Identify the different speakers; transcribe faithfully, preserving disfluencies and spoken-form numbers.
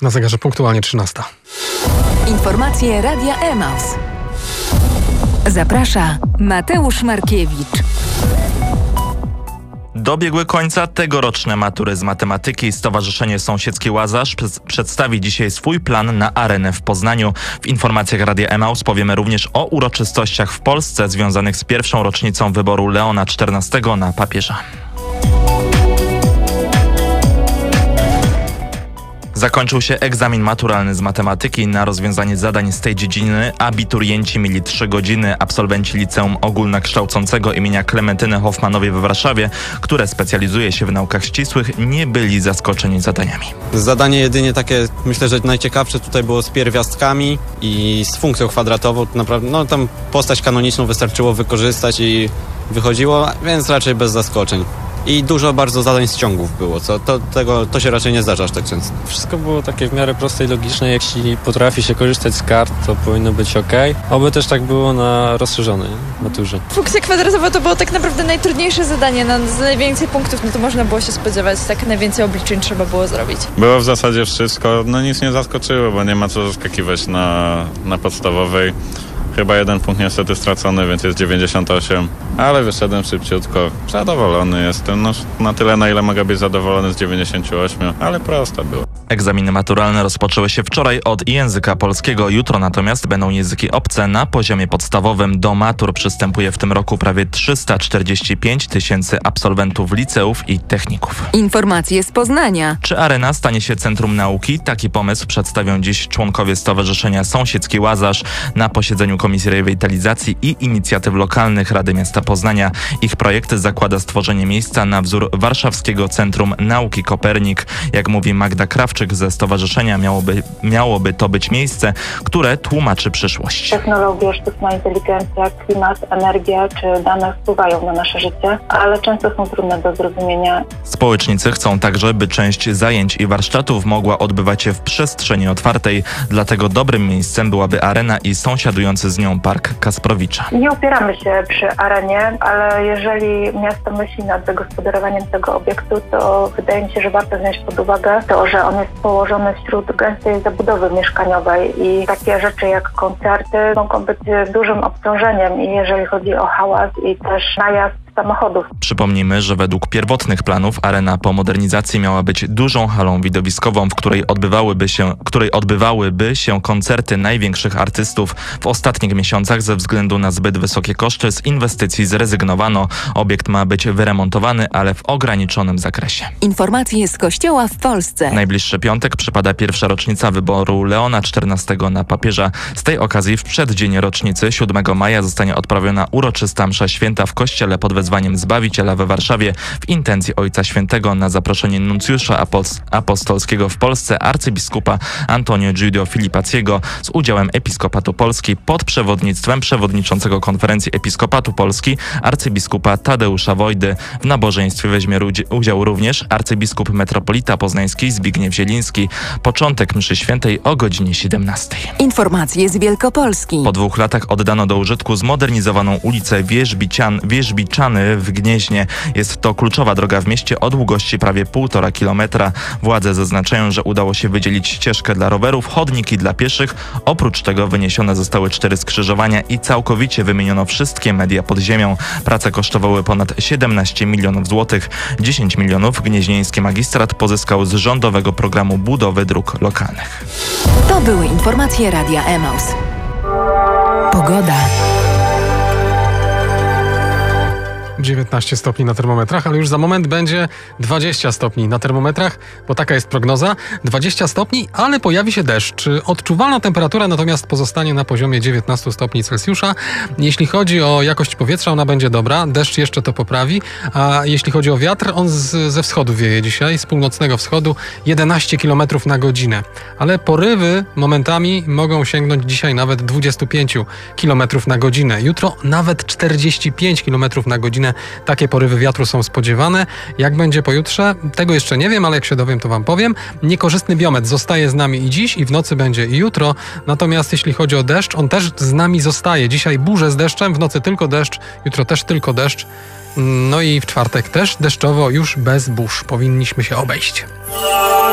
Speaker 1: Na zegarze punktualnie trzynasta.
Speaker 2: Informacje Radia Emaus. Zaprasza Mateusz Markiewicz.
Speaker 3: Dobiegły końca tegoroczne matury z matematyki. Stowarzyszenie Sąsiedzki Łazarz przedstawi dzisiaj swój plan na arenę w Poznaniu. W informacjach Radia Emaus powiemy również o uroczystościach w Polsce związanych z pierwszą rocznicą wyboru Leona czternastego na papieża. Zakończył się egzamin maturalny z matematyki. Na rozwiązanie zadań z tej dziedziny abiturienci mieli trzy godziny. Absolwenci Liceum Ogólnokształcącego imienia Klementyny Hoffmanowej w Warszawie, które specjalizuje się w naukach ścisłych, nie byli zaskoczeni zadaniami.
Speaker 4: Zadanie jedynie takie, myślę, że najciekawsze tutaj było z pierwiastkami i z funkcją kwadratową. Naprawdę, no tam postać kanoniczną wystarczyło wykorzystać i wychodziło, więc raczej bez zaskoczeń. I dużo bardzo zadań z ciągów było, co to, tego, to się raczej nie zdarza aż tak często.
Speaker 5: Wszystko było takie w miarę proste i logiczne. Jeśli potrafi się korzystać z kart, to powinno być ok. Oby też tak było na rozszerzonej maturze.
Speaker 6: Funkcja kwadratowa to było tak naprawdę najtrudniejsze zadanie. No, z najwięcej punktów, no to można było się spodziewać. Tak najwięcej obliczeń trzeba było zrobić.
Speaker 7: Było w zasadzie wszystko. No nic nie zaskoczyło, bo nie ma co zaskakiwać na, na podstawowej. Chyba jeden punkt niestety stracony, więc jest dziewięćdziesiąt osiem, ale wyszedłem szybciutko. Zadowolony jestem, no na tyle, na ile mogę być zadowolony z dziewięćdziesięciu ośmiu, ale prosto było.
Speaker 3: Egzaminy maturalne rozpoczęły się wczoraj od języka polskiego. Jutro natomiast będą języki obce na poziomie podstawowym. Do matur przystępuje w tym roku prawie trzysta czterdzieści pięć tysięcy absolwentów liceów i techników.
Speaker 2: Informacje z Poznania.
Speaker 3: Czy arena stanie się centrum nauki? Taki pomysł przedstawią dziś członkowie Stowarzyszenia Sąsiedzki Łazarz na posiedzeniu Komisji Rewitalizacji i Inicjatyw Lokalnych Rady Miasta Poznania. Ich projekt zakłada stworzenie miejsca na wzór warszawskiego Centrum Nauki Kopernik. Jak mówi Magda Krawczyk ze stowarzyszenia, miałoby, miałoby to być miejsce, które tłumaczy przyszłość.
Speaker 8: Technologie, sztuczna inteligencja, klimat, energia czy dane wpływają na nasze życie, ale często są trudne do zrozumienia.
Speaker 3: Społecznicy chcą także, by część zajęć i warsztatów mogła odbywać się w przestrzeni otwartej. Dlatego dobrym miejscem byłaby arena i sąsiadujący z nią Park Kasprowicza.
Speaker 8: Nie opieramy się przy arenie, ale jeżeli miasto myśli nad zagospodarowaniem tego obiektu, to wydaje mi się, że warto wziąć pod uwagę to, że on jest położony wśród gęstej zabudowy mieszkaniowej i takie rzeczy jak koncerty mogą być dużym obciążeniem, i jeżeli chodzi o hałas i też najazd samochodów.
Speaker 3: Przypomnijmy, że według pierwotnych planów arena po modernizacji miała być dużą halą widowiskową, w której odbywałyby się, której odbywałyby się koncerty największych artystów. W ostatnich miesiącach ze względu na zbyt wysokie koszty z inwestycji zrezygnowano. Obiekt ma być wyremontowany, ale w ograniczonym zakresie.
Speaker 2: Informacje z Kościoła w Polsce.
Speaker 3: Najbliższy piątek przypada pierwsza rocznica wyboru Leona czternastego na papieża. Z tej okazji w przeddzień rocznicy siódmego maja zostanie odprawiona uroczysta msza święta w kościele pod wezwaniem Zbawiciela we Warszawie w intencji Ojca Świętego na zaproszenie nuncjusza apostolskiego w Polsce arcybiskupa Antonio Giudio Filipaciego z udziałem Episkopatu Polski pod przewodnictwem przewodniczącego Konferencji Episkopatu Polski arcybiskupa Tadeusza Wojdy. W nabożeństwie weźmie udział również arcybiskup metropolita poznański Zbigniew Zieliński. Początek mszy świętej o godzinie siedemnastej.
Speaker 2: Informacje z Wielkopolski.
Speaker 3: Po dwóch latach oddano do użytku zmodernizowaną ulicę Wierzbician, Wierzbiczany w Gnieźnie. Jest to kluczowa droga w mieście o długości prawie półtora kilometra. Władze zaznaczają, że udało się wydzielić ścieżkę dla rowerów, chodniki dla pieszych. Oprócz tego wyniesione zostały cztery skrzyżowania i całkowicie wymieniono wszystkie media pod ziemią. Prace kosztowały ponad siedemnaście milionów złotych. dziesięć milionów gnieźnieński magistrat pozyskał z rządowego programu budowy dróg lokalnych.
Speaker 2: To były informacje Radia Emaus. Pogoda.
Speaker 1: dziewiętnaście stopni na termometrach, ale już za moment będzie dwadzieścia stopni na termometrach, bo taka jest prognoza. dwadzieścia stopni, ale pojawi się deszcz. Odczuwalna temperatura natomiast pozostanie na poziomie dziewiętnaście stopni Celsjusza. Jeśli chodzi o jakość powietrza, ona będzie dobra. Deszcz jeszcze to poprawi. A jeśli chodzi o wiatr, on z, ze wschodu wieje dzisiaj, z północnego wschodu, jedenaście kilometrów na godzinę. Ale porywy momentami mogą sięgnąć dzisiaj nawet dwadzieścia pięć kilometrów na godzinę. Jutro nawet czterdzieści pięć kilometrów na godzinę. Takie porywy wiatru są spodziewane. Jak będzie pojutrze? Tego jeszcze nie wiem, ale jak się dowiem, to wam powiem. Niekorzystny biometr zostaje z nami i dziś, i w nocy będzie i jutro. Natomiast jeśli chodzi o deszcz, on też z nami zostaje. Dzisiaj burze z deszczem, w nocy tylko deszcz, jutro też tylko deszcz. No i w czwartek też deszczowo, już bez burz. Powinniśmy się obejść.